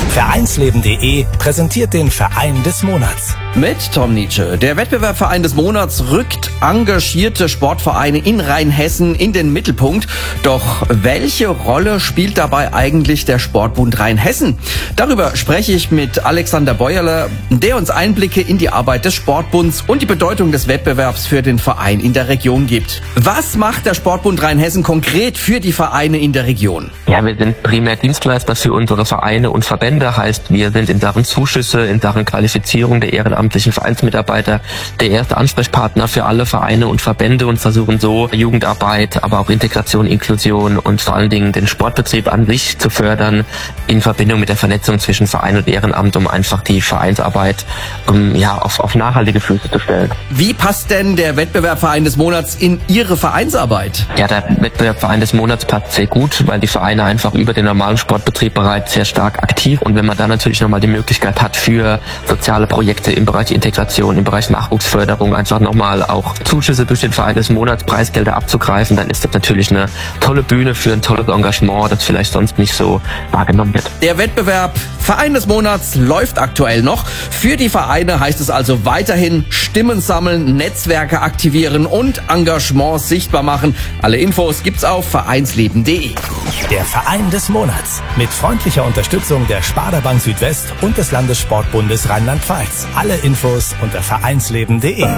Vereinsleben.de präsentiert den Verein des Monats. Mit Tom Nietzsche. Der Wettbewerb Verein des Monats rückt engagierte Sportvereine in Rheinhessen in den Mittelpunkt. Doch welche Rolle spielt dabei eigentlich der Sportbund Rheinhessen? Darüber spreche ich mit Alexander Beuerle, der uns Einblicke in die Arbeit des Sportbunds und die Bedeutung des Wettbewerbs für den Verein in der Region gibt. Was macht der Sportbund Rheinhessen konkret für die Vereine in der Region? Ja, wir sind primär Dienstleister für unsere Vereine und Verbände. Heißt, wir sind in Sachen Zuschüsse, in Sachen Qualifizierung der ehrenamtlichen Vereinsmitarbeiter der erste Ansprechpartner für alle Vereine und Verbände und versuchen so Jugendarbeit, aber auch Integration, Inklusion und vor allen Dingen den Sportbetrieb an sich zu fördern in Verbindung mit der Vernetzung zwischen Verein und Ehrenamt, um einfach die Vereinsarbeit auf nachhaltige Füße zu stellen. Wie passt denn der Wettbewerb Verein des Monats in Ihre Vereinsarbeit? Ja, der Wettbewerb Verein des Monats passt sehr gut, weil die Vereine einfach über den normalen Sportbetrieb bereits sehr stark aktiv und wenn man da natürlich nochmal die Möglichkeit hat für soziale Projekte im Bereich Integration, im Bereich Nachwuchsförderung, einfach nochmal auch Zuschüsse durch den Verein des Monats, Preisgelder abzugreifen, dann ist das natürlich eine tolle Bühne für ein tolles Engagement, das vielleicht sonst nicht so wahrgenommen wird. Der Wettbewerb Verein des Monats läuft aktuell noch. Für die Vereine heißt es also weiterhin Stimmen sammeln, Netzwerke aktivieren und Engagements sichtbar machen. Alle Infos gibt's auf vereinsleben.de. Der Verein des Monats mit freundlicher Unterstützung der Sparda Bank Südwest und des Landessportbundes Rheinland-Pfalz. Alle Infos unter vereinsleben.de.